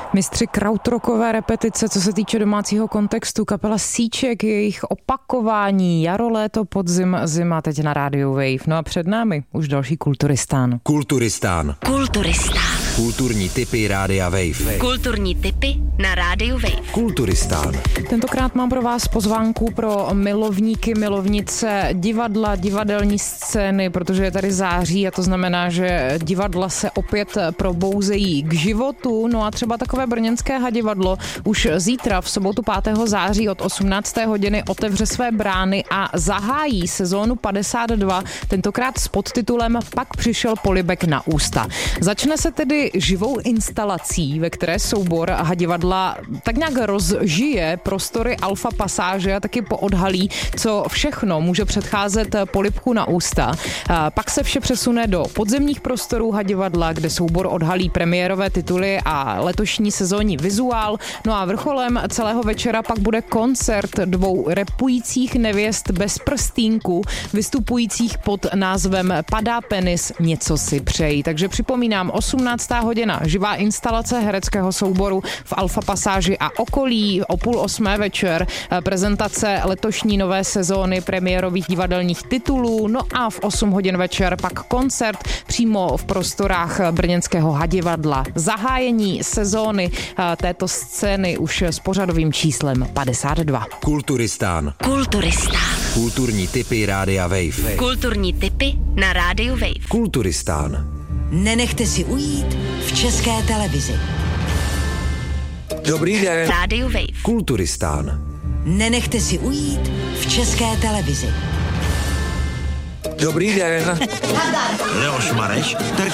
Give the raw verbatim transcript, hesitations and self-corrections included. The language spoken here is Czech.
Mistři krautrockové repetice, co se týče domácího kontextu, kapela Síček, jejich opakování, jaro, léto, podzim, zima, teď na rádiu Wave. No a před námi už další Kulturistán. Kulturistán. Kulturistán. Kulturní tipy rádia Wave. Kulturní tipy na rádiu Wave. Kulturistán. Tentokrát mám pro vás pozvánku pro milovníky, milovnice divadla, divadelní scény, protože je tady září a to znamená, že divadla se opět probouzejí k životu. No a třeba takové brněnské Hadivadlo už zítra v sobotu pátého září od osmnácté hodiny otevře své brány a zahájí sezónu padesát dva, tentokrát s podtitulem Pak přišel polibek na ústa. Začne se tedy živou instalací, ve které soubor Hadivadla tak nějak rozžije prostory alfa pasáže a taky poodhalí, co všechno může předcházet polibku na ústa. Pak se vše přesune do podzemních prostorů Hadivadla, kde soubor odhalí premiérové tituly a letošní sezónní vizuál. No a vrcholem celého večera pak bude koncert dvou repujících nevěst bez prstínku, vystupujících pod názvem Padá penis, něco si přeji. Takže připomínám, osmnáctá hodina, živá instalace hereckého souboru v alfa pasáži a okolí, o půl osmé večer prezentace letošní nové sezóny premiérových divadelních titulů, no a v osm hodin večer pak koncert přímo v prostorách brněnského Hadivadla. Zahájení sezóny této scény už s pořadovým číslem padesát dva. Kulturistán. Kulturistán. Kulturní tipy rádia Wave. Kulturní tipy na rádiu Wave. Kulturistán. Nenechte si ujít v České televizi. Dobrý den. Rádiu Wave. Kulturistán. Nenechte si ujít v České televizi. Dobrý den. Leoš Mareš,